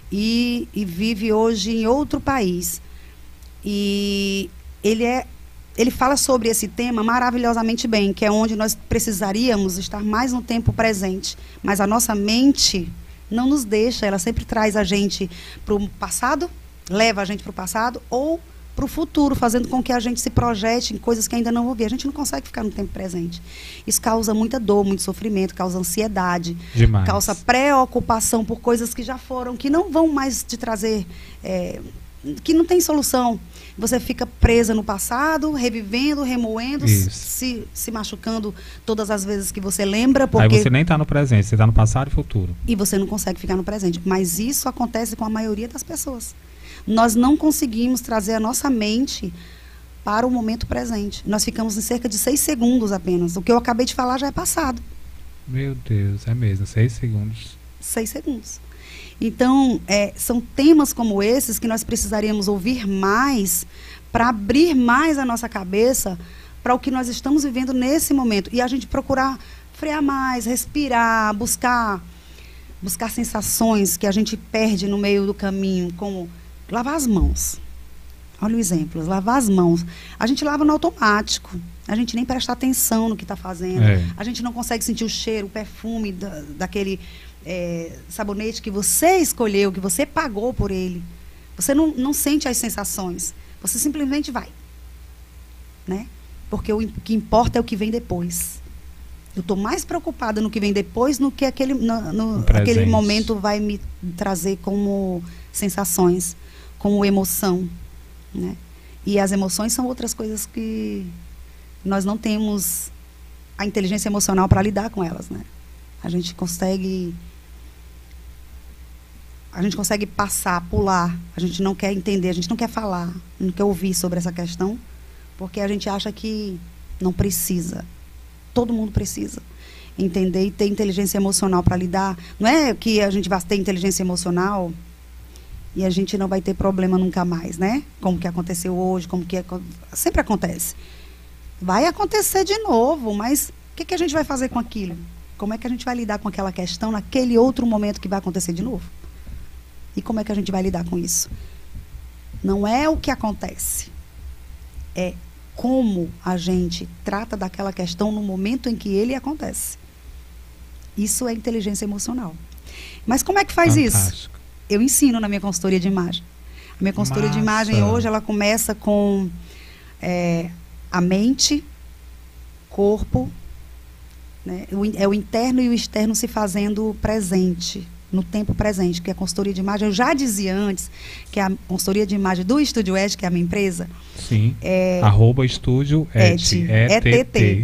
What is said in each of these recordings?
e vive hoje em outro país. E ele fala sobre esse tema maravilhosamente bem, que é onde nós precisaríamos estar mais no tempo presente. Mas a nossa mente não nos deixa, ela sempre traz a gente para o passado, leva a gente para o passado, ou para o futuro, fazendo com que a gente se projete em coisas que ainda não ouvi. A gente não consegue ficar no tempo presente. Isso causa muita dor, muito sofrimento, causa ansiedade, Demais. causa preocupação por coisas que já foram, que não vão mais te trazer, que não tem solução. Você fica presa no passado, revivendo, remoendo, se machucando todas as vezes que você lembra. Porque... Aí você nem está no presente, você está no passado e futuro. E você não consegue ficar no presente. Mas isso acontece com a maioria das pessoas. Nós não conseguimos trazer a nossa mente para o momento presente. Nós ficamos em cerca de 6 segundos apenas. O que eu acabei de falar já é passado. Meu Deus, é mesmo, 6 segundos. 6 segundos. Então, são temas como esses que nós precisaríamos ouvir mais para abrir mais a nossa cabeça para o que nós estamos vivendo nesse momento. E a gente procurar frear mais, respirar, buscar sensações que a gente perde no meio do caminho, como lavar as mãos. Olha o exemplo, lavar as mãos. A gente lava no automático. A gente nem presta atenção no que está fazendo. A gente não consegue sentir o cheiro, o perfume daquele sabonete que você escolheu, que você pagou por ele. Você não sente as sensações. Você simplesmente vai. Né? Porque o que importa é o que vem depois. Eu estou mais preocupada no que vem depois do que aquele momento vai me trazer como sensações, como emoção. Né? E as emoções são outras coisas que nós não temos a inteligência emocional para lidar com elas. Né? A gente consegue passar, pular. A gente não quer entender, a gente não quer falar, não quer ouvir sobre essa questão, porque a gente acha que não precisa. Todo mundo precisa entender e ter inteligência emocional para lidar. Não é que a gente vai ter inteligência emocional e a gente não vai ter problema nunca mais, né? Como que aconteceu hoje, sempre acontece. Vai acontecer de novo, mas o que a gente vai fazer com aquilo? Como é que a gente vai lidar com aquela questão naquele outro momento que vai acontecer de novo? E como é que a gente vai lidar com isso? Não é o que acontece, é como a gente trata daquela questão no momento em que ele acontece. Isso é inteligência emocional. Mas como é que faz isso? Eu ensino na minha consultoria de imagem. A minha consultoria de imagem hoje, ela começa com a mente, corpo, né? É o interno e o externo se fazendo presente, no tempo presente, que é a consultoria de imagem. Eu já dizia antes que a consultoria de imagem do Estúdio ET, que é a minha empresa. Sim, @Estúdio ET, ETT.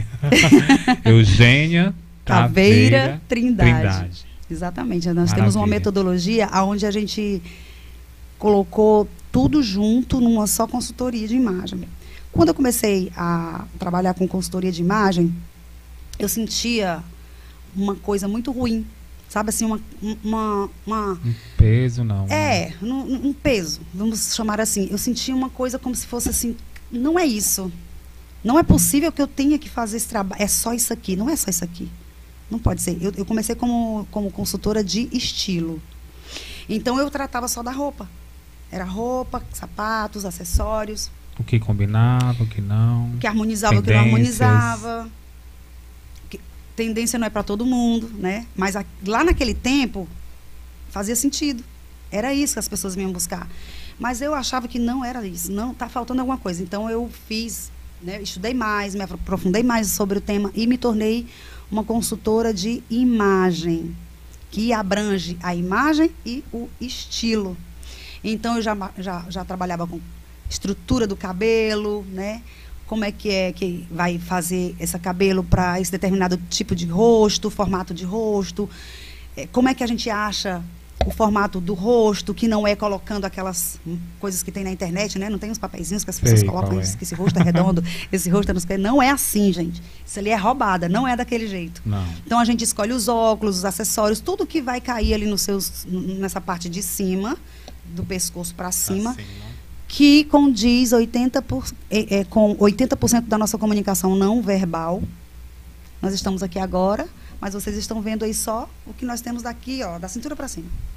Eugênia Taveira Trindade. Exatamente. Nós temos uma metodologia onde a gente colocou tudo junto numa só consultoria de imagem. Quando eu comecei a trabalhar com consultoria de imagem, eu sentia uma coisa muito ruim. Sabe assim, um peso, não. Um peso, vamos chamar assim. Eu sentia uma coisa como se fosse assim, não é isso. Não é possível que eu tenha que fazer esse trabalho. É só isso aqui, não é só isso aqui. Não pode ser. Eu comecei como consultora de estilo. Então, eu tratava só da roupa. Era roupa, sapatos, acessórios. O que combinava, o que não. O que harmonizava, o que não harmonizava. Tendência não é para todo mundo, né? Mas lá naquele tempo, fazia sentido. Era isso que as pessoas vinham buscar. Mas eu achava que não era isso. Não, está faltando alguma coisa. Então, eu fiz, né, estudei mais, me aprofundei mais sobre o tema e me tornei uma consultora de imagem, que abrange a imagem e o estilo. Então, eu já trabalhava com estrutura do cabelo, né? Como é que vai fazer esse cabelo para esse determinado tipo de rosto, formato de rosto. Como é que a gente acha o formato do rosto, que não é colocando aquelas coisas que tem na internet, né? Não tem uns papeizinhos que as pessoas colocam, que esse rosto é redondo, esse rosto é não é assim, gente. Isso ali é roubada, não é daquele jeito. Não. Então, a gente escolhe os óculos, os acessórios, tudo que vai cair ali nessa parte de cima, do pescoço para cima, que condiz com 80% da nossa comunicação não verbal. Nós estamos aqui agora, mas vocês estão vendo aí só o que nós temos daqui, ó, da cintura para cima.